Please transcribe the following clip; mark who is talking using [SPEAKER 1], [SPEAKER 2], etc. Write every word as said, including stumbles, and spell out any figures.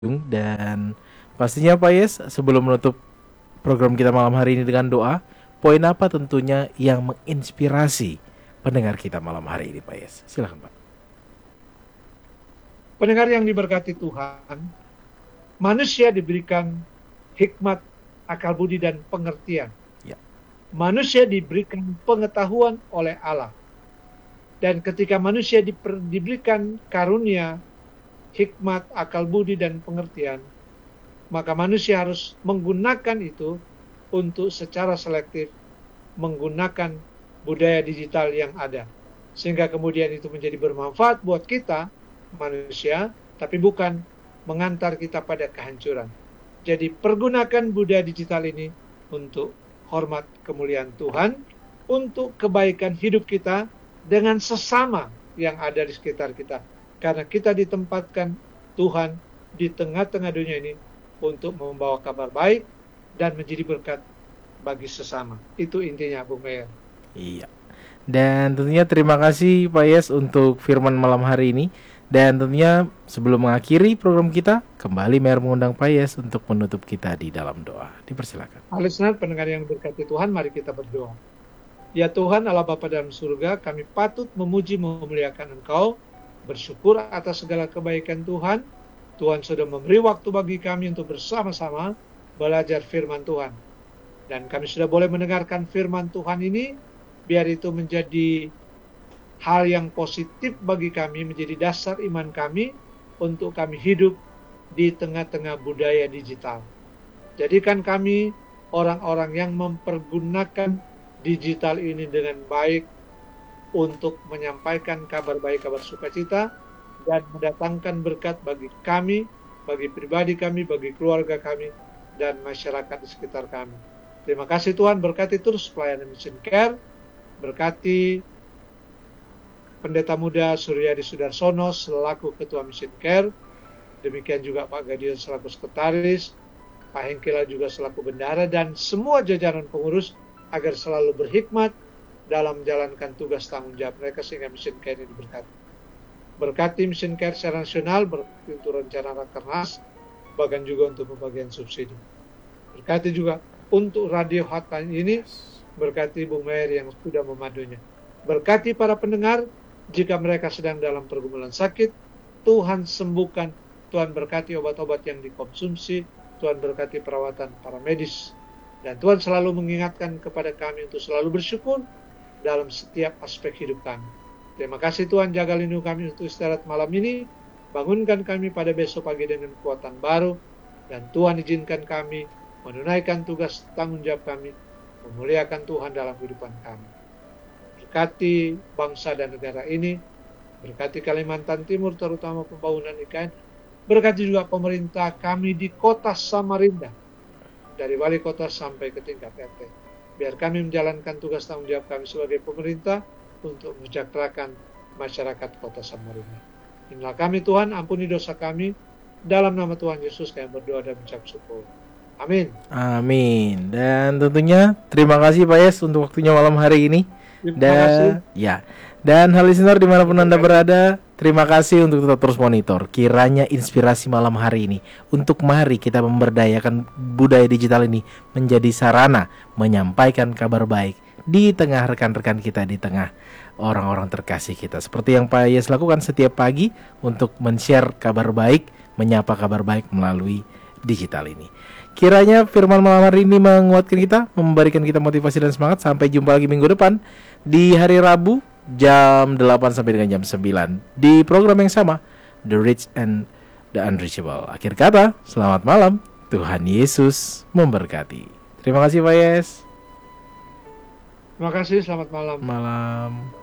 [SPEAKER 1] Dan pastinya Pak Yes, sebelum menutup program kita malam hari ini dengan doa, poin apa tentunya yang menginspirasi pendengar kita malam hari ini Pak Yes? Silakan Pak.
[SPEAKER 2] Pendengar yang diberkati Tuhan, manusia diberikan hikmat, akal budi, dan pengertian.
[SPEAKER 1] Ya.
[SPEAKER 2] Manusia diberikan pengetahuan oleh Allah. Dan ketika manusia diper, diberikan karunia, hikmat, akal budi, dan pengertian, maka manusia harus menggunakan itu untuk secara selektif menggunakan budaya digital yang ada. Sehingga kemudian itu menjadi bermanfaat buat kita, manusia, tapi bukan mengantar kita pada kehancuran. Jadi pergunakan budaya digital ini untuk hormat kemuliaan Tuhan, untuk kebaikan hidup kita dengan sesama yang ada di sekitar kita. Karena kita ditempatkan Tuhan di tengah-tengah dunia ini untuk membawa kabar baik dan menjadi berkat bagi sesama. Itu intinya, Bung Meyer.
[SPEAKER 1] Iya. Dan tentunya terima kasih Pak Yes untuk firman malam hari ini. Dan tentunya sebelum mengakhiri program kita, kembali Meyer mengundang Pak Yes untuk menutup kita di dalam doa. Dipersilakan.
[SPEAKER 2] Listener, pendengar yang berkati Tuhan, mari kita berdoa. Ya Tuhan, Allah Bapa dalam surga, kami patut memuji memuliakan Engkau, bersyukur atas segala kebaikan Tuhan. Tuhan sudah memberi waktu bagi kami untuk bersama-sama belajar firman Tuhan. Dan kami sudah boleh mendengarkan firman Tuhan ini, biar itu menjadi hal yang positif bagi kami, menjadi dasar iman kami untuk kami hidup di tengah-tengah budaya digital. Jadikan kami orang-orang yang mempergunakan digital ini dengan baik untuk menyampaikan kabar baik, kabar sukacita, dan mendatangkan berkat bagi kami, bagi pribadi kami, bagi keluarga kami, dan masyarakat di sekitar kami. Terima kasih Tuhan, berkati terus pelayanan Mission Care, berkati Pendeta Muda Suryadi Sudarsono selaku Ketua Mission Care, demikian juga Pak Gadion selaku Sekretaris, Pak Hengkila juga selaku Bendahara, dan semua jajaran pengurus agar selalu berhikmat dalam menjalankan tugas tanggung jawab mereka sehingga Mission Care ini diberkati. Berkati Mission Care secara nasional, berkati untuk rencana Rakernas, bahkan juga untuk pembagian subsidi. Berkati juga untuk radio hotline ini, berkati Bung Meyer yang sudah memadunya. Berkati para pendengar, jika mereka sedang dalam pergumulan sakit, Tuhan sembuhkan, Tuhan berkati obat-obat yang dikonsumsi, Tuhan berkati perawatan para medis, dan Tuhan selalu mengingatkan kepada kami untuk selalu bersyukur dalam setiap aspek hidup kami. Terima kasih Tuhan, jaga lindungi kami untuk istirahat malam ini, bangunkan kami pada besok pagi dengan kekuatan baru, dan Tuhan izinkan kami menunaikan tugas tanggung jawab kami, memuliakan Tuhan dalam kehidupan kami. Berkati bangsa dan negara ini, berkati Kalimantan Timur terutama pembangunan I K N, berkati juga pemerintah kami di kota Samarinda, dari wali kota sampai ke tingkat R T. Biar kami menjalankan tugas tanggung jawab kami sebagai pemerintah untuk mensejahterakan masyarakat kota Samarinda. Inilah kami Tuhan, ampuni dosa kami, dalam nama Tuhan Yesus kami berdoa dan mengucap syukur. Amin.
[SPEAKER 1] Amin. Dan tentunya terima kasih Pak Yes untuk waktunya malam hari ini.
[SPEAKER 2] Terima
[SPEAKER 1] dan
[SPEAKER 2] kasih.
[SPEAKER 1] Ya, dan hal listener dimanapun Anda berada, terima kasih untuk tetap terus monitor. Kiranya inspirasi malam hari ini untuk mari kita memberdayakan budaya digital ini menjadi sarana menyampaikan kabar baik di tengah rekan-rekan kita, di tengah orang-orang terkasih kita. Seperti yang Pak Yes lakukan setiap pagi untuk men-share kabar baik, menyapa kabar baik melalui digital ini. Kiranya firman malam hari ini menguatkan kita, memberikan kita motivasi dan semangat. Sampai jumpa lagi minggu depan di hari Rabu jam delapan sampai dengan jam sembilan di program yang sama, The Rich and the Unreachable. Akhir kata, selamat malam. Tuhan Yesus memberkati. Terima kasih Pak Yes.
[SPEAKER 2] Terima kasih, selamat malam.
[SPEAKER 1] Malam.